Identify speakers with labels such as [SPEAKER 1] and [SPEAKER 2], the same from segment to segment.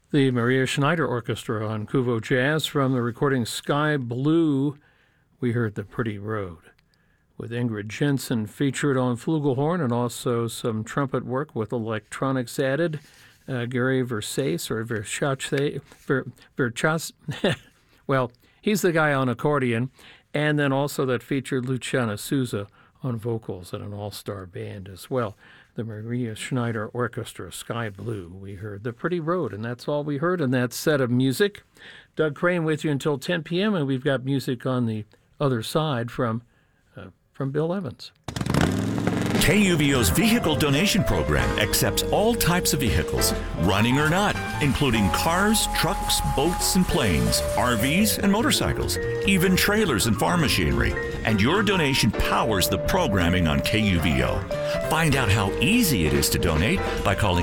[SPEAKER 1] The Maria Schneider Orchestra on Kuvo Jazz from the recording Sky Blue. We heard The Pretty Road, with Ingrid Jensen featured on flugelhorn and also some trumpet work with electronics added. Gary Versace or Verchas, well, he's the guy on accordion, and then also that featured Luciana Souza on vocals and an all-star band as well. The Maria Schneider Orchestra, Sky Blue. We heard The Pretty Road, and that's all we heard in that set of music. Doug Crane with you until 10 p.m., and we've got music on the other side from Bill Evans.
[SPEAKER 2] KUVO's vehicle donation program accepts all types of vehicles, running or not, including cars, trucks, boats, and planes, RVs, and motorcycles, even trailers and farm machinery. And your donation powers the programming on KUVO. Find out how easy it is to donate by calling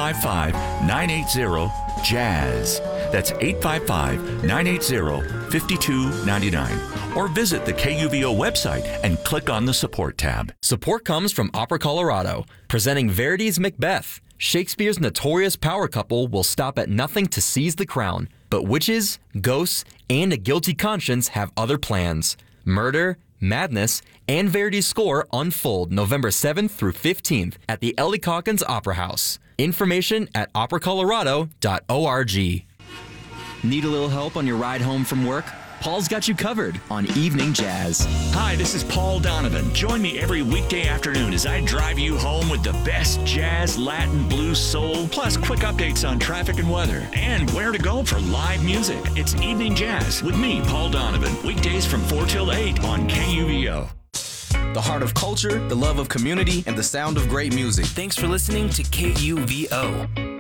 [SPEAKER 2] 855-980-JAZZ. That's 855-980-5299. Or visit the KUVO website and click on the Support tab.
[SPEAKER 3] Support comes from Opera Colorado, presenting Verdi's Macbeth. Shakespeare's notorious power couple will stop at nothing to seize the crown, but witches, ghosts, and a guilty conscience have other plans. Murder, madness, and Verdi's score unfold November 7th through 15th at the Ellie Calkins Opera House. Information at operacolorado.org.
[SPEAKER 4] Need a little help on your ride home from work? Paul's got you covered on Evening Jazz.
[SPEAKER 2] Hi, this is Paul Donovan. Join me every weekday afternoon as I drive you home with the best jazz, Latin, blues, soul, plus quick updates on traffic and weather, and where to go for live music. It's Evening Jazz with me, Paul Donovan, weekdays from 4 till 8 on KUVO.
[SPEAKER 5] The heart of culture, the love of community, and the sound of great music.
[SPEAKER 6] Thanks for listening to KUVO.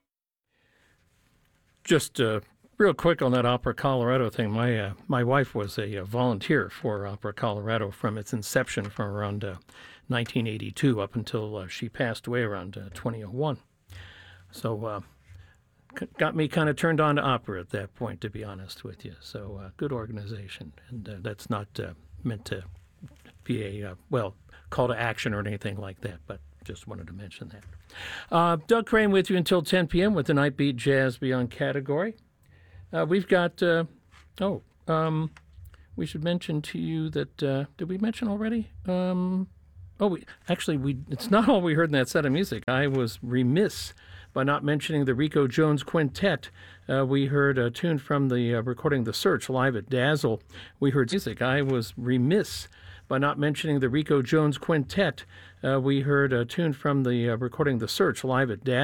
[SPEAKER 1] Just real quick on that Opera Colorado thing. My wife was a volunteer for Opera Colorado from its inception from around 1982 up until she passed away around 2001. So got me kind of turned on to opera at that point, to be honest with you. So good organization, and that's not meant to be a call to action or anything like that, but just wanted to mention that. Doug Crane with you until 10 p.m. with the Nightbeat Jazz Beyond category. We've got, we should mention to you that, did we mention already? It's not all we heard in that set of music. I was remiss by not mentioning the Rico Jones Quintet. We heard a tune from the recording The Search live at Dazzle. We heard music. I was remiss by not mentioning the Rico Jones Quintet. We heard a tune from the recording The Search live at Dazzle.